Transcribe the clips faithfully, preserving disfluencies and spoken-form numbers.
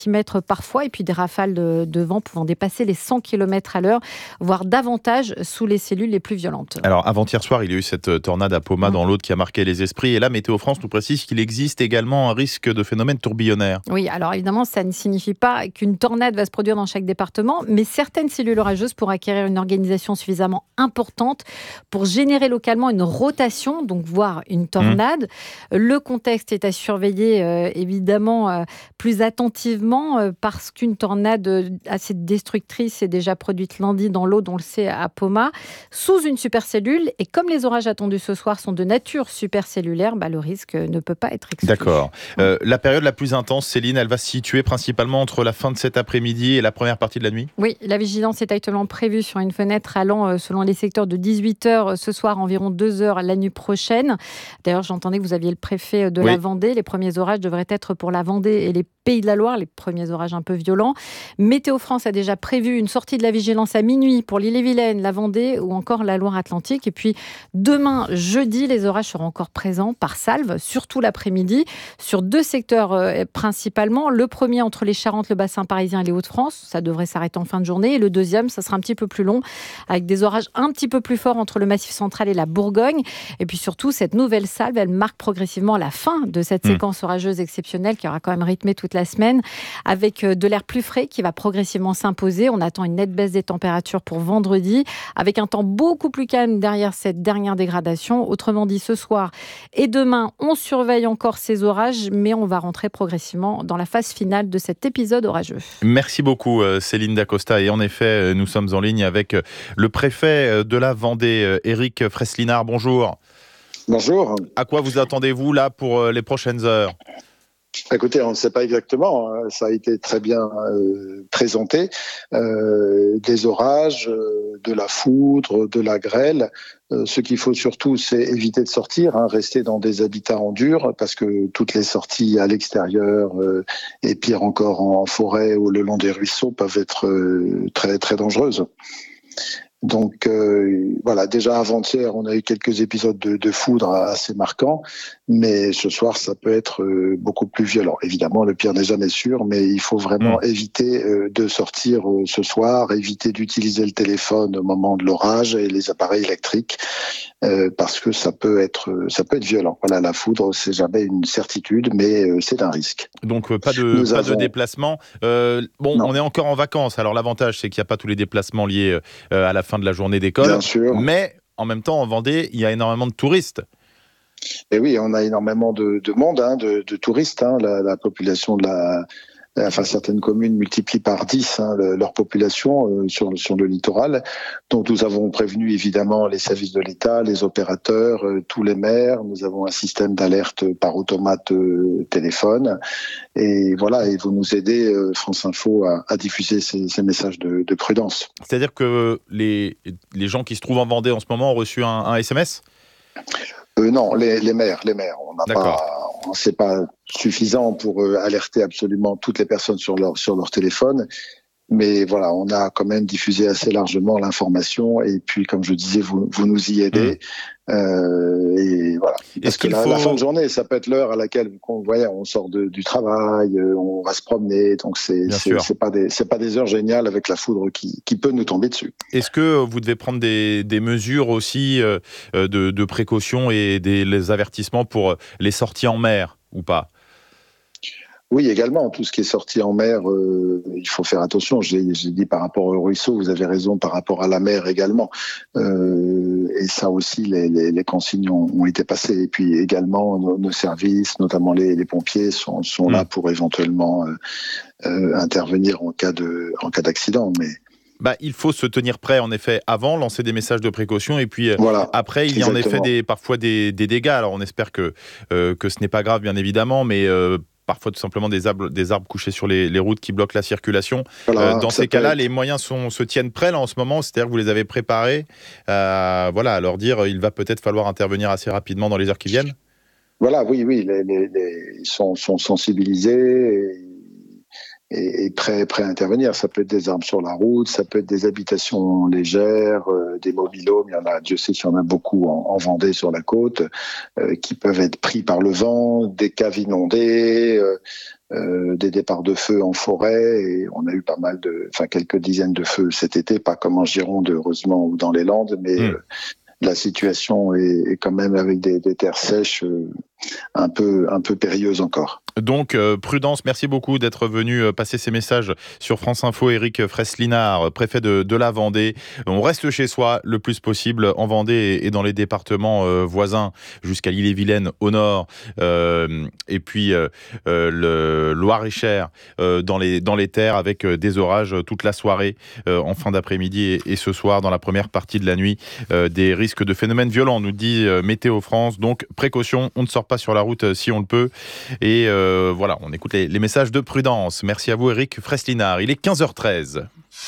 centimètres parfois, et puis des rafales de, de vent pouvant dépasser les cent kilomètres à l'heure, voire davantage sous les cellules les plus violentes. Alors, avant-hier soir, il y a eu cette tornade à Poma mmh. dans l'Aude qui a marqué les esprits. Et là, Météo France nous précise qu'il existe également un risque de phénomène tourbillonnaire. Oui, alors évidemment, ça ne signifie pas qu'une tornade va se produire dans chaque département, mais certaines cellules orageuses pourraient acquérir une organisation suffisamment importante pour générer localement une rotation, donc voire une tornade. Mmh. Le contexte est à surveiller euh, évidemment euh, plus attentivement euh, parce qu'une tornade euh, assez destructrice s'est déjà produite lundi dans l'Aude, on le sait, à Poma, sous une supercellule. Et comme les orages attendus ce soir sont de nature supercellulaire, bah, le risque ne peut pas être exclu. D'accord. Euh, la période la plus intense, Céline, elle va se situer principalement entre la fin de cet après-midi et la première partie de la nuit ? Oui, la vigilance est actuellement prévue sur une fenêtre allant, euh, selon les secteurs, de dix-huit heures ce soir, environ deux heures la nuit prochaine. D'ailleurs, j'entendais que vous aviez le préfet de oui. la Vendée. Les premiers orages devraient être pour la Vendée et les Pays de la Loire, les premiers orages un peu violents. Météo France a déjà prévu une sortie de la vigilance à minuit pour l'Ille-et-Vilaine, la Vendée ou encore la Loire-Atlantique. Et puis demain, jeudi, les orages seront encore présents par salve, surtout l'après-midi, sur deux secteurs euh, principalement. Le premier entre les Charentes, le bassin parisien et les Hauts-de-France. Ça devrait s'arrêter en fin de journée. Et le deuxième, ça sera un petit peu plus long, avec des orages un petit peu plus forts entre le Massif central et la Bourgogne. Et puis surtout, cette nouvelle salve, elle marque progressivement la fin de cette mmh. séquence orageuse exceptionnelle qui aura quand même rythmé toute la semaine, avec de l'air plus frais qui va progressivement s'imposer. On attend une nette baisse des températures pour vendredi, avec un temps beaucoup plus calme derrière cette dernière dégradation. Autrement dit, ce soir et demain, on surveille encore ces orages, mais on va rentrer progressivement dans la phase finale de cet épisode orageux. Merci beaucoup Céline Dacosta. Et en effet, nous sommes en ligne avec le préfet de la Vendée, Éric Fresslinard. Bonjour. Bonjour. À quoi vous attendez-vous là pour les prochaines heures ? Écoutez, on ne sait pas exactement, ça a été très bien euh, présenté, euh, des orages, euh, de la foudre, de la grêle. Euh, ce qu'il faut surtout, c'est éviter de sortir, hein, rester dans des habitats en dur, parce que toutes les sorties à l'extérieur, euh, et pire encore en forêt ou le long des ruisseaux, peuvent être euh, très, très dangereuses. Donc euh, voilà, déjà avant-hier, on a eu quelques épisodes de, de foudre assez marquants, mais ce soir, ça peut être euh, beaucoup plus violent. Évidemment, le pire n'est jamais sûr, mais il faut vraiment mmh. éviter euh, de sortir euh, ce soir, éviter d'utiliser le téléphone au moment de l'orage et les appareils électriques, euh, parce que ça peut être, ça peut être violent. Voilà, la foudre, c'est jamais une certitude, mais euh, c'est un risque. Donc euh, pas de pas avons... de déplacement. Euh, bon, non. On est encore en vacances. Alors l'avantage, c'est qu'il n'y a pas tous les déplacements liés euh, à la fin de la journée d'école. Bien sûr. Mais en même temps, en Vendée, il y a énormément de touristes. Et oui, on a énormément de, de monde, hein, de, de touristes. Hein. La, la population de la, enfin certaines communes multiplient par dix hein, le, leur population euh, sur, sur le littoral. Donc nous avons prévenu évidemment les services de l'État, les opérateurs, euh, tous les maires. Nous avons un système d'alerte par automate euh, téléphone. Et voilà, ils vont nous aider, euh, France Info, à, à diffuser ces, ces messages de, de prudence. C'est-à-dire que les, les gens qui se trouvent en Vendée en ce moment ont reçu un, un S M S ? Euh, non, les, les maires, les maires. On n'a pas, c'est pas suffisant pour euh, alerter absolument toutes les personnes sur leur sur leur téléphone. Mais voilà, on a quand même diffusé assez largement l'information. Et puis, comme je disais, vous, vous nous y aidez. Mmh. Euh, et voilà. Parce que la, faut... la fin de journée, ça peut être l'heure à laquelle on, voyez, on sort de, du travail, on va se promener. Donc, c'est, c'est, c'est pas des, c'est pas des heures géniales avec la foudre qui, qui peut nous tomber dessus. Est-ce que vous devez prendre des, des mesures aussi euh, de, de précaution et des les avertissements pour les sorties en mer ou pas ? Oui, également, tout ce qui est sorti en mer, euh, il faut faire attention. J'ai, j'ai dit par rapport au ruisseau, vous avez raison, par rapport à la mer également. Euh, et ça aussi, les, les, les consignes ont, ont été passées. Et puis également, nos, nos services, notamment les, les pompiers, sont, sont mmh. là pour éventuellement euh, euh, intervenir en cas de, en cas d'accident. Mais Bah, il faut se tenir prêt, en effet, avant, lancer des messages de précaution, et puis voilà, après, il y a en effet des, parfois des, des dégâts. Alors, on espère que, euh, que ce n'est pas grave, bien évidemment, mais euh, parfois tout simplement des arbres, des arbres couchés sur les, les routes qui bloquent la circulation. Voilà, euh, dans ces cas-là, être... les moyens sont, se tiennent prêts là, en ce moment, c'est-à-dire que vous les avez préparés euh, voilà, à leur dire il va peut-être falloir intervenir assez rapidement dans les heures qui viennent. Voilà, oui, oui, les, les, les, ils sont, sont sensibilisés. Et... est, est prêt, prêt à intervenir. Ça peut être des armes sur la route, ça peut être des habitations légères, euh, des mobil-homes. Il y en a, Dieu sait qu'il y en a beaucoup en, en Vendée sur la côte, euh, qui peuvent être pris par le vent, des caves inondées, euh, euh, des départs de feu en forêt. Et on a eu pas mal de, enfin quelques dizaines de feux cet été, pas comme en Gironde heureusement ou dans les Landes, mais mmh. euh, la situation est, est quand même avec des, des terres sèches euh, un peu, un peu périlleuse encore. Donc, euh, prudence, merci beaucoup d'être venu euh, passer ces messages sur France Info. Éric Fresslinard, préfet de, de la Vendée. On reste chez soi le plus possible en Vendée et, et dans les départements euh, voisins jusqu'à l'Ille-et-Vilaine au nord. Euh, et puis, euh, euh, le Loir-et-Cher euh, dans, les, dans les terres avec euh, des orages toute la soirée euh, en fin d'après-midi et, et ce soir dans la première partie de la nuit. Euh, des risques de phénomènes violents, nous dit euh, Météo France. Donc, précaution, on ne sort pas sur la route euh, si on le peut. Et euh, Euh, voilà, on écoute les, les messages de prudence. Merci à vous, Éric Fresslinard. Il est quinze heures treize.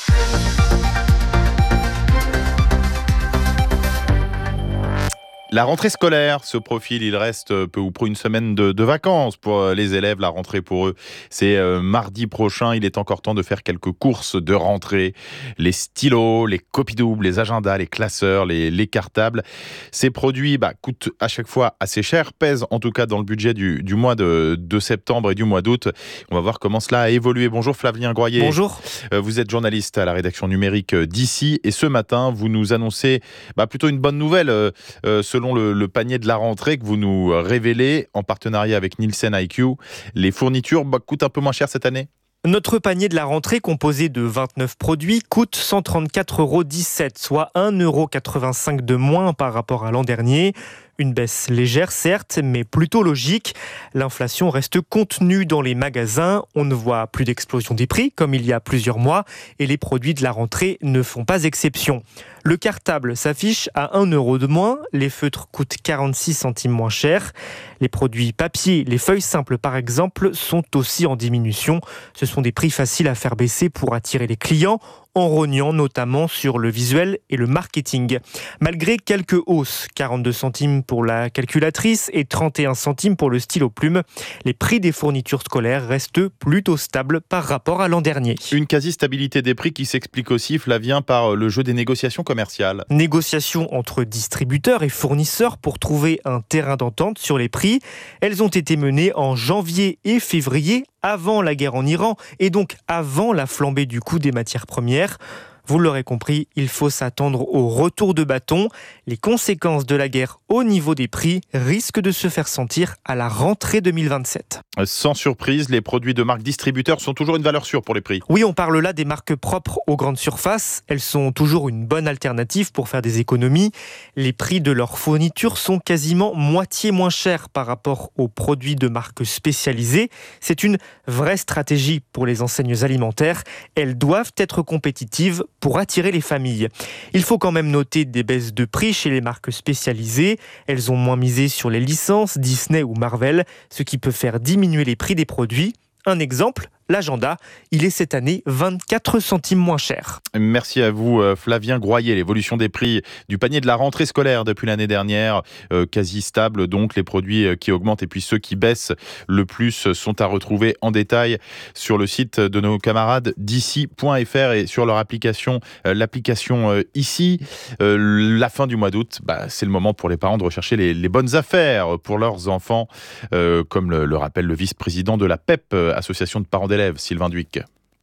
La rentrée scolaire se profile, il reste peu ou prou une semaine de, de vacances pour les élèves. La rentrée pour eux, c'est euh, mardi prochain. Il est encore temps de faire quelques courses de rentrée. Les stylos, les copies doubles, les agendas, les classeurs, les, les cartables. Ces produits bah, coûtent à chaque fois assez cher, pèsent en tout cas dans le budget du, du mois de, de septembre et du mois d'août. On va voir comment cela a évolué. Bonjour Flavien Groyer. Bonjour. Euh, vous êtes journaliste à la rédaction numérique d'ici et ce matin, vous nous annoncez bah, plutôt une bonne nouvelle euh, euh, selon Le, le panier de la rentrée que vous nous révélez en partenariat avec Nielsen I Q. Les fournitures bah, coûtent un peu moins cher cette année ? Notre panier de la rentrée, composé de vingt-neuf produits, coûte cent trente-quatre euros dix-sept, soit un euro quatre-vingt-cinq de moins par rapport à l'an dernier. Une baisse légère, certes, mais plutôt logique. L'inflation reste contenue dans les magasins. On ne voit plus d'explosion des prix, comme il y a plusieurs mois, et les produits de la rentrée ne font pas exception. Le cartable s'affiche à un euro de moins. Les feutres coûtent quarante-six centimes moins cher. Les produits papier, les feuilles simples par exemple, sont aussi en diminution. Ce sont des prix faciles à faire baisser pour attirer les clients, en rognant notamment sur le visuel et le marketing. Malgré quelques hausses, quarante-deux centimes pour la calculatrice et trente et un centimes pour le stylo plume, les prix des fournitures scolaires restent plutôt stables par rapport à l'an dernier. Une quasi-stabilité des prix qui s'explique aussi, Flavien, par le jeu des négociations commerciales. Négociations entre distributeurs et fournisseurs pour trouver un terrain d'entente sur les prix. Elles ont été menées en janvier et février, avant la guerre en Iran et donc avant la flambée du coût des matières premières. Vous l'aurez compris, il faut s'attendre au retour de bâton. Les conséquences de la guerre au niveau des prix risquent de se faire sentir à la rentrée deux mille vingt-sept. Sans surprise, les produits de marques distributeurs sont toujours une valeur sûre pour les prix. Oui, on parle là des marques propres aux grandes surfaces. Elles sont toujours une bonne alternative pour faire des économies. Les prix de leurs fournitures sont quasiment moitié moins chers par rapport aux produits de marques spécialisées. C'est une vraie stratégie pour les enseignes alimentaires. Elles doivent être compétitives pour attirer les familles. Il faut quand même noter des baisses de prix chez les marques spécialisées. Elles ont moins misé sur les licences Disney ou Marvel, ce qui peut faire diminuer les prix des produits. Un exemple, l'agenda, il est cette année vingt-quatre centimes moins cher. Merci à vous Flavien Groyer. L'évolution des prix du panier de la rentrée scolaire depuis l'année dernière, euh, quasi stable, donc les produits qui augmentent et puis ceux qui baissent le plus sont à retrouver en détail sur le site de nos camarades d'ici point f r et sur leur application, euh, l'application euh, ici. Euh, la fin du mois d'août, bah, c'est le moment pour les parents de rechercher les, les bonnes affaires pour leurs enfants, euh, comme le, le rappelle le vice-président de la P E P, association de parents d'élèves, Sylvain Duic.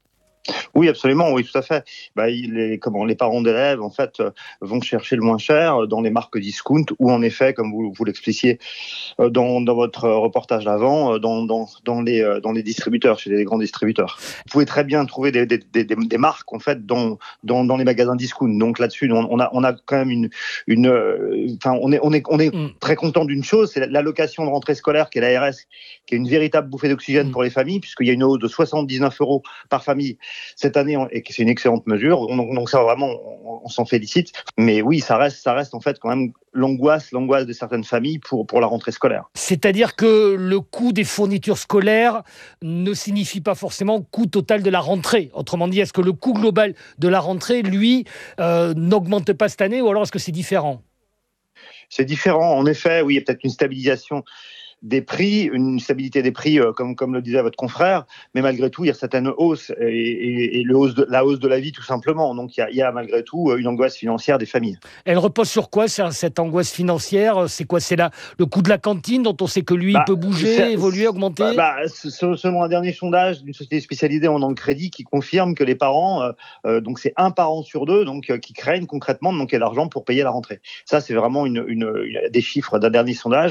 Oui, absolument, oui, tout à fait. Bah, les, comment, les parents d'élèves, en fait, euh, vont chercher le moins cher dans les marques discount ou, en effet, comme vous, vous l'expliquiez euh, dans, dans votre reportage d'avant, euh, dans, dans, dans, les, euh, dans les distributeurs, chez les grands distributeurs. Vous pouvez très bien trouver des, des, des, des marques, en fait, dans, dans, dans les magasins discount. Donc là-dessus, on, on, a, on a quand même une... une euh, enfin, on est, on est, on est mm. très content d'une chose, c'est l'allocation de rentrée scolaire, qui est l'A R S, qui est une véritable bouffée d'oxygène mm. pour les familles, puisqu'il y a une hausse de soixante-dix-neuf euros par famille cette année, et c'est une excellente mesure. Donc, donc ça, vraiment, on, on s'en félicite. Mais oui, ça reste, ça reste en fait quand même l'angoisse, l'angoisse de certaines familles pour, pour la rentrée scolaire. C'est-à-dire que le coût des fournitures scolaires ne signifie pas forcément coût total de la rentrée. Autrement dit, est-ce que le coût global de la rentrée, lui, euh, n'augmente pas cette année, ou alors est-ce que c'est différent ? C'est différent, en effet. Oui, il y a peut-être une stabilisation des prix, une stabilité des prix, euh, comme, comme le disait votre confrère, mais malgré tout, il y a certaines hausses, et, et, et le hausse de, la hausse de la vie, tout simplement. Donc, il y, a, il y a malgré tout une angoisse financière des familles. Elle repose sur quoi, cette angoisse financière? C'est quoi? C'est la, le coût de la cantine, dont on sait que lui, bah, il peut bouger, évoluer, augmenter? bah, bah, Selon un dernier sondage d'une société spécialisée en banque crédit qui confirme que les parents, euh, euh, donc c'est un parent sur deux, donc, euh, qui craignent concrètement de manquer d'argent pour payer la rentrée. Ça, c'est vraiment une, une, une, des chiffres d'un dernier sondage.